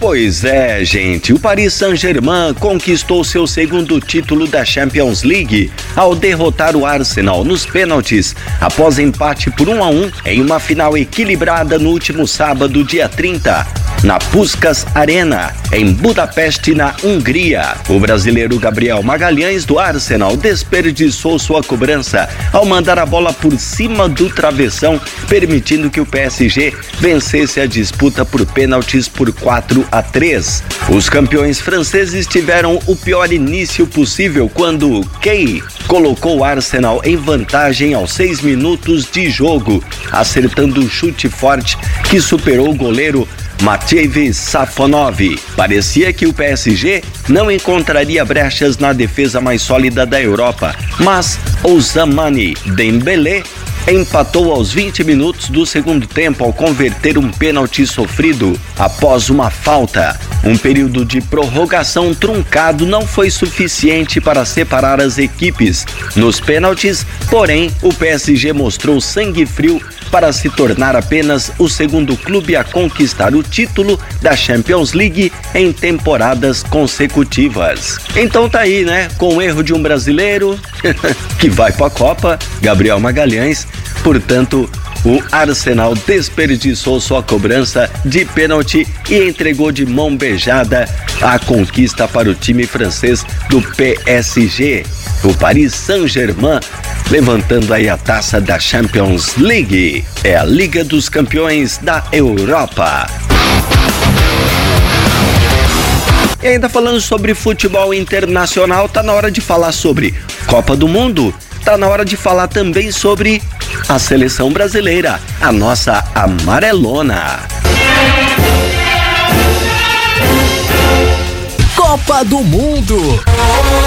Pois é, gente, o Paris Saint-Germain conquistou seu segundo título da Champions League ao derrotar o Arsenal nos pênaltis, após empate por 1-1 em uma final equilibrada no último sábado, dia 30, na Puskás Arena, em Budapeste, na Hungria. O brasileiro Gabriel Magalhães, do Arsenal, desperdiçou sua cobrança ao mandar a bola por cima do travessão, permitindo que o PSG vencesse a disputa por pênaltis por 4-3. Os campeões franceses tiveram o pior início possível quando Kay colocou o Arsenal em vantagem aos 6 minutos de jogo, acertando um chute forte que superou o goleiro Matvei Safonov. Parecia que o PSG não encontraria brechas na defesa mais sólida da Europa, mas Ousmane Dembélé empatou aos 20 minutos do segundo tempo ao converter um pênalti sofrido após uma falta. Um período de prorrogação truncado não foi suficiente para separar as equipes. Nos pênaltis, porém, o PSG mostrou sangue frio para se tornar apenas o segundo clube a conquistar o título da Champions League em temporadas consecutivas. Então tá aí, né? Com o erro de um brasileiro que vai pra Copa, Gabriel Magalhães. Portanto, o Arsenal desperdiçou sua cobrança de pênalti e entregou de mão beijada a conquista para o time francês do PSG. O Paris Saint-Germain levantando aí a taça da Champions League. É a Liga dos Campeões da Europa. E ainda falando sobre futebol internacional, tá na hora de falar sobre Copa do Mundo. Tá na hora de falar também sobre a seleção brasileira, a nossa amarelona. Copa do Mundo.